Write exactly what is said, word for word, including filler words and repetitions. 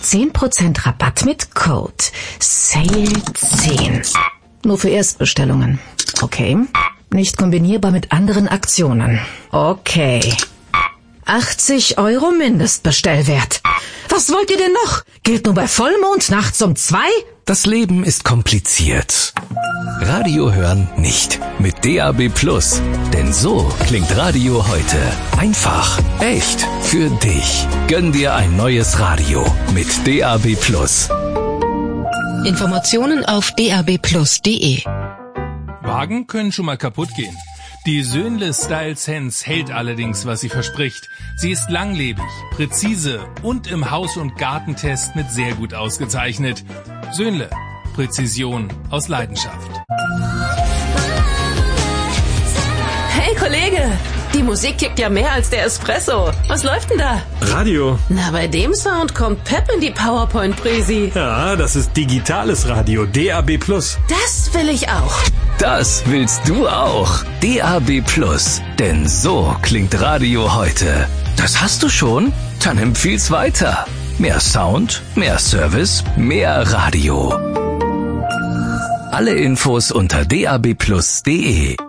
zehn Prozent Rabatt mit Code Sale zehn. Nur für Erstbestellungen. Okay. Nicht kombinierbar mit anderen Aktionen. Okay. achtzig Euro Mindestbestellwert. Was wollt ihr denn noch? Gilt nur bei Vollmond nachts um zwei? Das Leben ist kompliziert. Radio hören nicht. Mit D A B Plus. Denn so klingt Radio heute. Einfach, echt, für dich. Gönn dir ein neues Radio mit D A B Plus. Informationen auf d a b plus punkt d e. Wagen können schon mal kaputt gehen. Die Söhnle Style Sense hält allerdings, was sie verspricht. Sie ist langlebig, präzise und im Haus- und Gartentest mit sehr gut ausgezeichnet. Söhnle, Präzision aus Leidenschaft. Hey Kollege, die Musik kickt ja mehr als der Espresso. Was läuft denn da? Radio. Na, bei dem Sound kommt Pep in die PowerPoint-Präsi. Ja, das ist digitales Radio, D A B Plus. Das will ich auch. Das willst du auch. D A B Plus. Denn so klingt Radio heute. Das hast du schon? Dann empfiehl's weiter. Mehr Sound, mehr Service, mehr Radio. Alle Infos unter d a b plus punkt d e.